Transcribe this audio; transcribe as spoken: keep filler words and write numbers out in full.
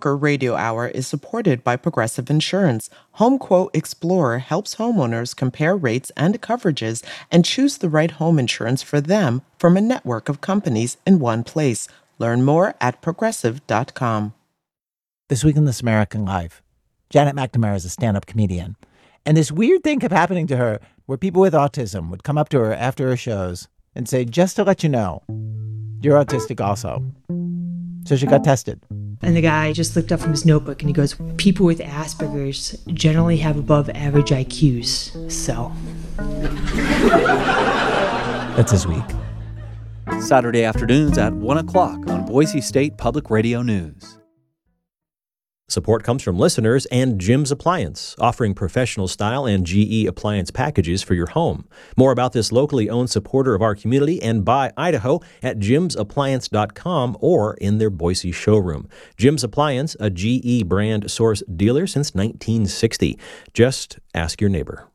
Booker Radio Hour is supported by Progressive Insurance. Home Quote Explorer helps homeowners compare rates and coverages and choose the right home insurance for them from a network of companies in one place. Learn more at progressive dot com. This week in This American Life, Janet McNamara is a stand-up comedian. And this weird thing kept happening to her where people with autism would come up to her after her shows and say, just to let you know, you're autistic also. So she got tested. And the guy just looked up from his notebook and he goes, people with Asperger's generally have above average I Qs. So. That's this week. Saturday afternoons at one o'clock on Boise State Public Radio News. Support comes from listeners and Jim's Appliance, offering professional style and G E appliance packages for your home. More about this locally owned supporter of our community and by Idaho at jims appliance dot com or in their Boise showroom. Jim's Appliance, a G E brand source dealer since nineteen sixty. Just ask your neighbor.